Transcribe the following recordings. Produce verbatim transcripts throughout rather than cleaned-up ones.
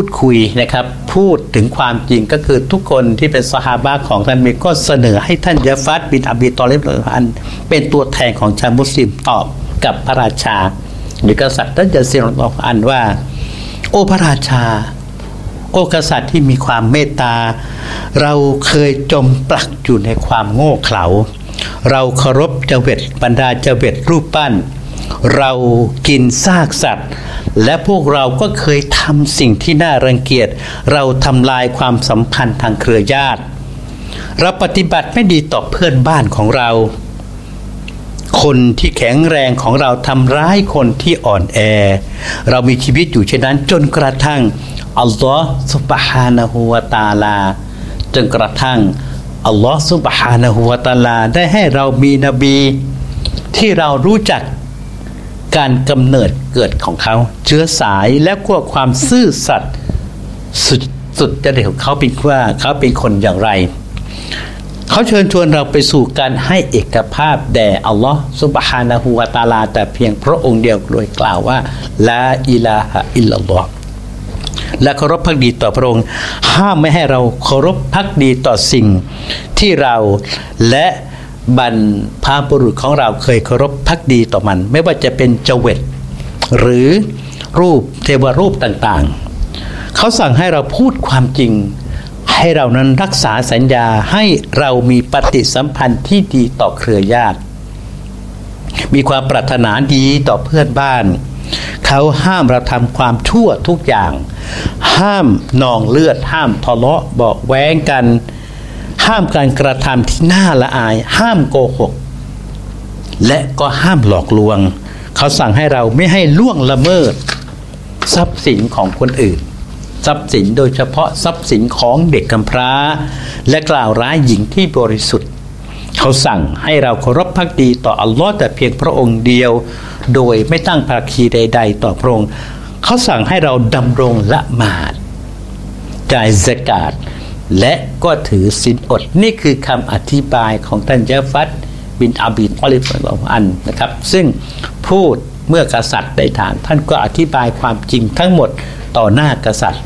ดคุยนะครับพูดถึงความจริงก็คือทุกคนที่เป็นซอฮาบะห์ของท่านมีก็เสนอให้ท่านยะฟัดบินอบีตอลิบอันเป็นตัวแทนของชาวมุสลิมตอบกับพระราชาหรือกษัตริย์ท่านยะซีรอันว่าโอ้พระราชาโอ้กษัตริย์ที่มีความเมตตาเราเคยจมปลักอยู่ในความโง่เขลาเราเคารพเจเวตบรรดาเจเวตรูปปั้นเรากินซากสัตว์และพวกเราก็เคยทำสิ่งที่น่ารังเกียจเราทำลายความสัมพันธ์ทางเครือญาติเราปฏิบัติไม่ดีต่อเพื่อนบ้านของเราคนที่แข็งแรงของเราทำร้ายคนที่อ่อนแอเรามีชีวิตอยู่เช่นนั้นจนกระทั่งอัลลอฮฺซุบฮานะฮูวะตะอาลาจนกระทั่งอัลลอฮฺซุบฮานะฮูวะตะอาลาได้ให้เรามีนบีที่เรารู้จักการกำเนิดเกิดของเขาเชื้อสายและก็ความซื่อสัตย์สุดสุดจริตของเขาเป็นว่าเขาเป็นคนอย่างไรเขาเชิญชวนเราไปสู่การให้เอกภาพแด่อัลลอฮฺซุบฮานะฮูวะตะอาลาแต่เพียงพระองค์เดียวโดยกล่าวว่าลาอิลาฮะอิลลัลลอฮ์และเคารพภักดีต่อพระองค์ห้ามไม่ให้เราเคารพภักดีต่อสิ่งที่เราและบรรพบุรุษของเราเคยเคารพภักดีต่อมันไม่ว่าจะเป็นเจเวตหรือรูปเทวรูปต่างๆเขาสั่งให้เราพูดความจริงให้เรานั้นรักษาสัญญาให้เรามีปฏิสัมพันธ์ที่ดีต่อเครือญาติมีความปรารถนาดีต่อเพื่อนบ้านเขาห้ามเราทำความชั่วทุกอย่างห้ามนองเลือดห้ามทะเลาะเบาะแว้งกันห้ามการกระทำที่น่าละอายห้ามโกหกและก็ห้ามหลอกลวงเขาสั่งให้เราไม่ให้ล่วงละเมิดทรัพย์สินของคนอื่นทรัพย์สินโดยเฉพาะทรัพย์สินของเด็กกำพร้าและกล่าวร้ายหญิงที่บริสุทธิ์เขาสั่งให้เราเคารพภักดีต่ออัลลอฮ์แต่เพียงพระองค์เดียวโดยไม่ตั้งภาคีใดๆต่อพระองค์เขาสั่งให้เราดำรงละหมาดจ่ายซะกาตและก็ถือศีลอดนี่คือคำอธิบายของท่านยะฟัดบินอบีตอลิบอันนะครับซึ่งพูดเมื่อกษัตริย์ได้ถามท่านก็อธิบายความจริงทั้งหมดต่อหน้ากษัตริย์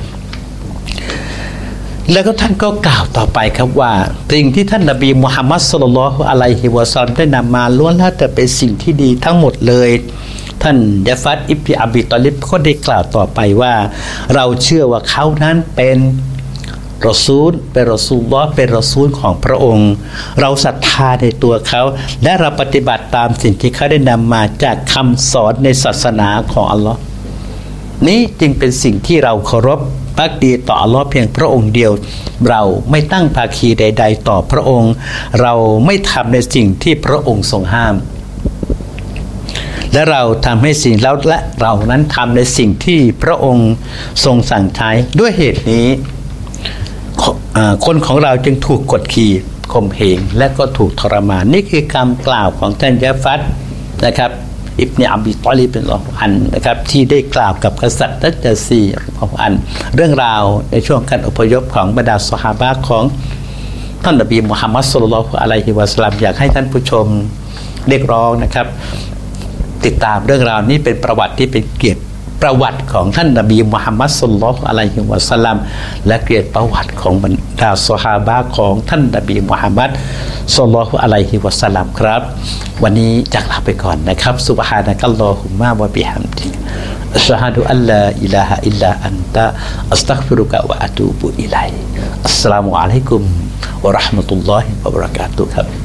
แล้วก็ท่านก็กล่าวต่อไปครับว่าสิ่งที่ท่านนบีมุฮัมมัดศ็อลลัลลอฮุอะลัยฮิวะซัลลัมได้นำมาล้วนแล้วแต่เป็นสิ่งที่ดีทั้งหมดเลยท่านยะฟัดอิบนุอบีตอลิบก็ได้กล่าวต่อไปว่าเราเชื่อว่าเขานั้นเป็นรอซูลเป็นรอซูลลอฮ์เป็นรอซูลของพระองค์เราศรัทธาในตัวเขาและเราปฏิบัติตามสิ่งที่เขาได้นำมาจากคำสอนในศาสนาของอัลลอฮ์นี้จึงเป็นสิ่งที่เราเคารพภักดีต่ออัลลอฮ์เพียงพระองค์เดียวเราไม่ตั้งภาคีใดๆต่อพระองค์เราไม่ทำในสิ่งที่พระองค์ทรงห้ามและเราทำให้สิ่งแล้วและเรานั้นทำในสิ่งที่พระองค์ทรงสั่งใช้ด้วยเหตุนี้คนของเราจึงถูกกดขี่ข่มเหงและก็ถูกทรมานนี่คือคำกล่าวของท่านยะฟัดนะครับอิบนุอบีตอลิบเป็นอันนะครับที่ได้กล่าวกับกษัตริย์ตัจซีของอันเรื่องราวในช่วงการอพยพของบรรดาซอฮาบะห์ของท่านนบีมุฮัมมัดศ็อลลัลลอฮุอะลัยฮิวะซัลลัมอยากให้ท่านผู้ชมเรียกร้องนะครับติดตามเรื่องราวนี้เป็นประวัติที่เป็นเกียรติประวัติของท่านนบีมุฮัมมัดศ็อลลัลลอฮุอะลัยฮิวะซัลลัมและเกียรติประวัติของบรรดาซอฮาบะห์ของท่านนบีมุฮัมมัดศ็อลลัลลอฮุอะลัยฮิวะซัลลัมครับวันนี้จากลาไปก่อนนะครับซุบฮานะกัลลอฮุมมะวะบิฮัมดิอัชฮะดุอัลลาอิลาฮะอิลลาอันตะอัสตัฆฟิรุกะวะอะตูบุอิลัยอัสสลามุอะลัยกุมวะเราะห์มะตุลลอฮิวะบะเราะกาตุฮ์ครับ